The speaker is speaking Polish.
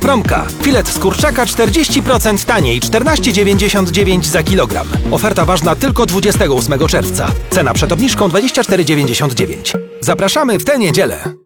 Promka. Filet z kurczaka 40% taniej, 14,99 za kilogram. Oferta ważna tylko 28 czerwca. Cena przed obniżką 24,99. Zapraszamy w tę niedzielę.